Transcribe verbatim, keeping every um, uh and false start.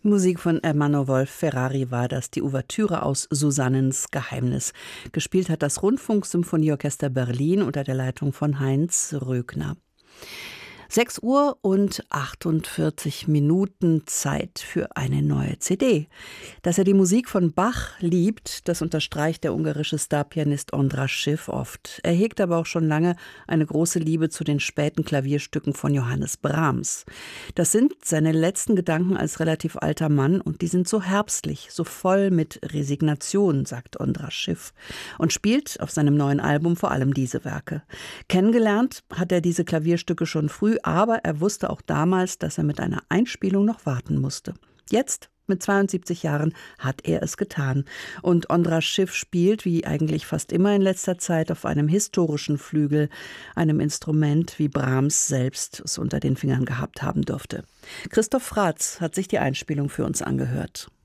Musik von Ermanno Wolf Ferrari war das, die Ouvertüre aus Susannens Geheimnis. Gespielt hat das Rundfunksymphonieorchester Berlin unter der Leitung von Heinz Rögner. sechs Uhr und achtundvierzig Minuten Zeit für eine neue C D. Dass er die Musik von Bach liebt, das unterstreicht der ungarische Starpianist Ondra Schiff oft. Er hegt aber auch schon lange eine große Liebe zu den späten Klavierstücken von Johannes Brahms. Das sind seine letzten Gedanken als relativ alter Mann und die sind so herbstlich, so voll mit Resignation, sagt Ondra Schiff und spielt auf seinem neuen Album vor allem diese Werke. Kennengelernt hat er diese Klavierstücke schon früh, aber er wusste auch damals, dass er mit einer Einspielung noch warten musste. Jetzt, mit zweiundsiebzig Jahren, hat er es getan. Und Ondra Schiff spielt, wie eigentlich fast immer in letzter Zeit, auf einem historischen Flügel, einem Instrument, wie Brahms selbst es unter den Fingern gehabt haben dürfte. Christoph Fratz hat sich die Einspielung für uns angehört.